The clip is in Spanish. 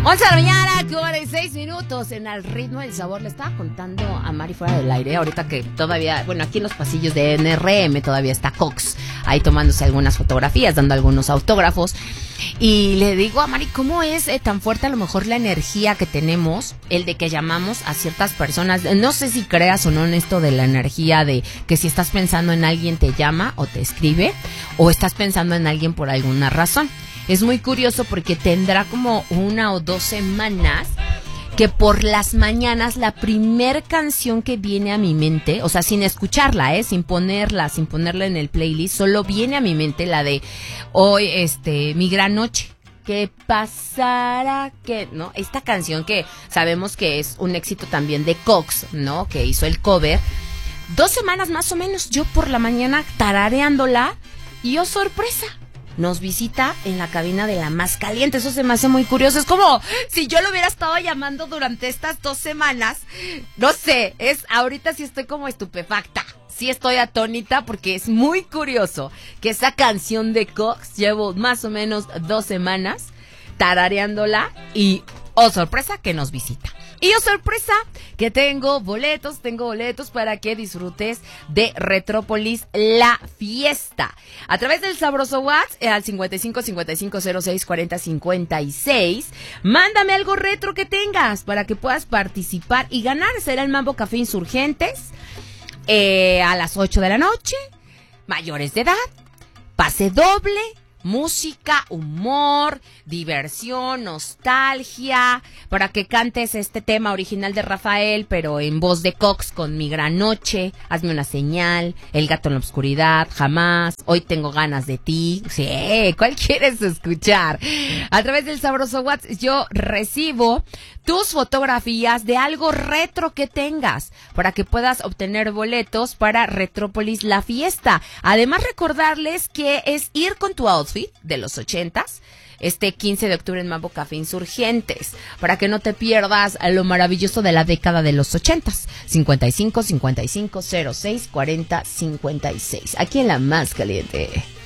11 de la mañana, 46 minutos en Al Ritmo del Sabor. Le estaba contando a Mari fuera del aire, ahorita que todavía, bueno, aquí en los pasillos de NRM todavía está Cox, ahí tomándose algunas fotografías, dando algunos autógrafos. Y le digo a Mari, ¿cómo es tan fuerte a lo mejor la energía que tenemos, el de que llamamos a ciertas personas? No sé si creas o no en esto de la energía, de que si estás pensando en alguien te llama o te escribe, o estás pensando en alguien por alguna razón. Es muy curioso porque tendrá como 1 o 2 semanas que por las mañanas la primer canción que viene a mi mente, o sea, sin escucharla, sin ponerla en el playlist, solo viene a mi mente la de hoy, Mi Gran Noche. ¿Qué pasará? ¿Qué? ¿No? Esta canción que sabemos que es un éxito también de Cox, ¿no? Que hizo el cover. 2 semanas más o menos, yo por la mañana tarareándola y oh, sorpresa, nos visita en la cabina de La Más Caliente. Eso se me hace muy curioso. Es como si yo lo hubiera estado llamando durante estas 2 semanas. No sé, ahorita sí estoy como estupefacta. Sí estoy atónita porque es muy curioso que esa canción de Cox llevo más o menos 2 semanas tarareándola y oh sorpresa que nos visita. Y oh sorpresa que tengo boletos para que disfrutes de Retrópolis La Fiesta. A través del sabroso WhatsApp al 55 55 06 40 56. Mándame algo retro que tengas para que puedas participar y ganar. Será el Mambo Café Insurgentes a las 8 de la noche. Mayores de edad. Pase doble. Música, humor, diversión, nostalgia, para que cantes este tema original de Rafael, pero en voz de Cox con Mi Gran Noche, Hazme una señal, El gato en la oscuridad, Jamás, Hoy tengo ganas de ti. Sí, ¿cuál quieres escuchar? A través del sabroso WhatsApp yo recibo tus fotografías de algo retro que tengas para que puedas obtener boletos para Retrópolis La Fiesta. Además, recordarles que es ir con tu outfit de los 80s, 15 de octubre en Mambo Café Insurgentes, para que no te pierdas lo maravilloso de la década de los 80s. 55 55 06 40 56, aquí en La Más Caliente.